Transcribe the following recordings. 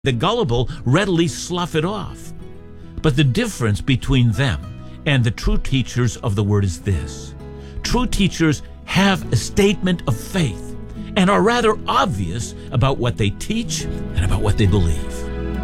The gullible readily slough it off. But the difference between them and the true teachers of the Word is this. True teachers have a statement of faith and are rather obvious about what they teach and about what they believe.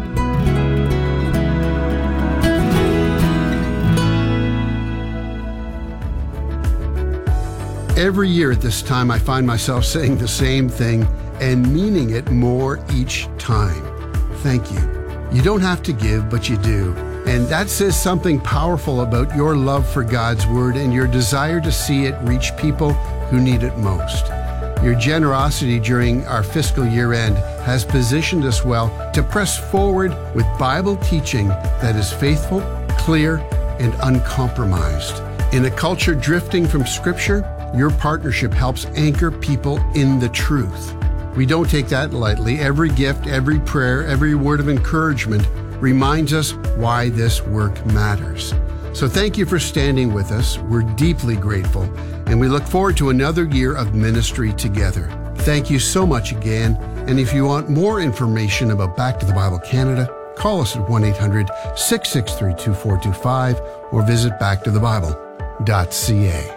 Every year at this time, I find myself saying the same thing and meaning it more each time. Thank you. You don't have to give, but you do. And that says something powerful about your love for God's Word and your desire to see it reach people who need it most. Your generosity during our fiscal year end has positioned us well to press forward with Bible teaching that is faithful, clear, and uncompromised. In a culture drifting from Scripture, your partnership helps anchor people in the truth. We don't take that lightly. Every gift, every prayer, every word of encouragement reminds us why this work matters. So thank you for standing with us. We're deeply grateful, and we look forward to another year of ministry together. Thank you so much again. And if you want more information about Back to the Bible Canada, call us at 1-800-663-2425 or visit backtothebible.ca.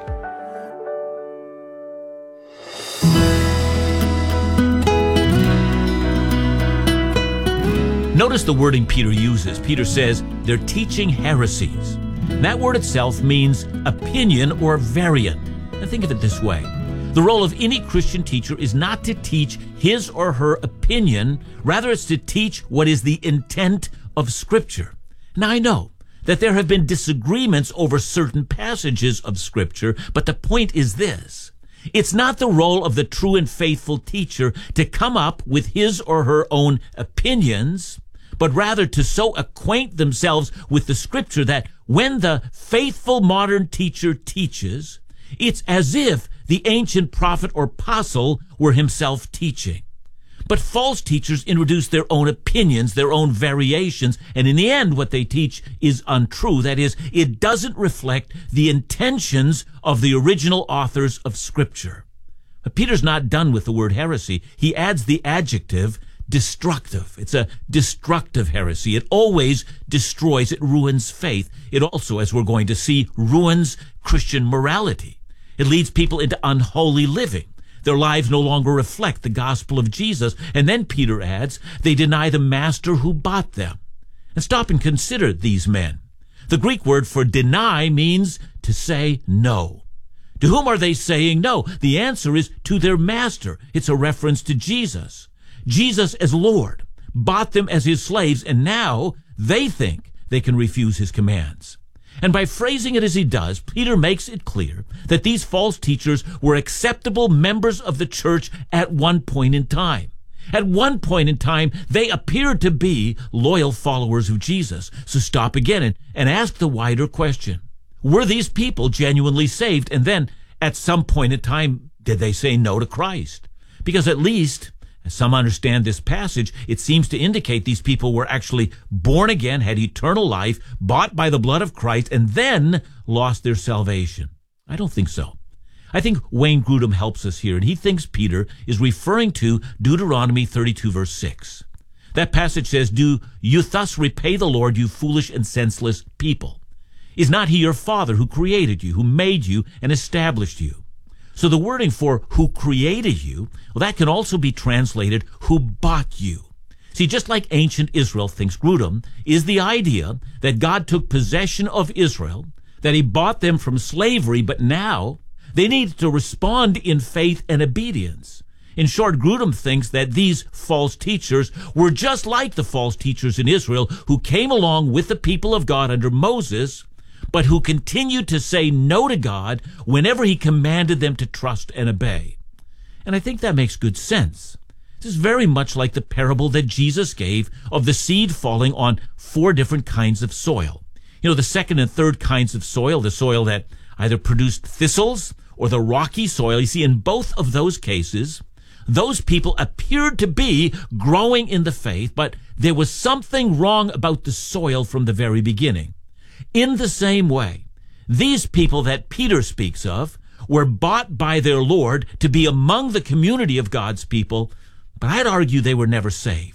Notice the wording Peter uses. Peter says they're teaching heresies. And that word itself means opinion or variant. Now think of it this way. The role of any Christian teacher is not to teach his or her opinion. Rather, it's to teach what is the intent of Scripture. Now, I know that there have been disagreements over certain passages of Scripture, but the point is this. It's not the role of the true and faithful teacher to come up with his or her own opinions, but rather to so acquaint themselves with the Scripture that when the faithful modern teacher teaches, it's as if the ancient prophet or apostle were himself teaching. But false teachers introduce their own opinions, their own variations, and in the end what they teach is untrue. That is, it doesn't reflect the intentions of the original authors of Scripture. But Peter's not done with the word heresy. He adds the adjective destructive. It's a destructive heresy. It always destroys, it ruins faith. It also, as we're going to see, ruins Christian morality. It leads people into unholy living. Their lives no longer reflect the gospel of Jesus. And then Peter adds, they deny the master who bought them. And stop and consider these men. The Greek word for deny means to say no. To whom are they saying no? The answer is to their master. It's a reference to Jesus. Jesus as Lord bought them as his slaves, and now they think they can refuse his commands. And by phrasing it as he does, Peter makes it clear that these false teachers were acceptable members of the church at one point in time. At one point in time, they appeared to be loyal followers of Jesus. So stop again and ask the wider question. Were these people genuinely saved? And then, at some point in time, did they say no to Christ? Because at least, as some understand this passage, it seems to indicate these people were actually born again, had eternal life, bought by the blood of Christ, and then lost their salvation. I don't think so. I think Wayne Grudem helps us here, and he thinks Peter is referring to Deuteronomy 32, verse 6. That passage says, "Do you thus repay the Lord, you foolish and senseless people? Is not he your Father who created you, who made you and established you?" So the wording for who created you, well, that can also be translated who bought you. See, just like ancient Israel, thinks Grudem, is the idea that God took possession of Israel, that he bought them from slavery, but now they needed to respond in faith and obedience. In short, Grudem thinks that these false teachers were just like the false teachers in Israel who came along with the people of God under Moses, but who continued to say no to God whenever he commanded them to trust and obey. And I think that makes good sense. This is very much like the parable that Jesus gave of the seed falling on 4 different kinds of soil. You know, the second and third kinds of soil, the soil that either produced thistles or the rocky soil. You see, in both of those cases, those people appeared to be growing in the faith, but there was something wrong about the soil from the very beginning. In the same way, these people that Peter speaks of were bought by their Lord to be among the community of God's people, but I'd argue they were never saved.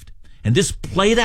And this played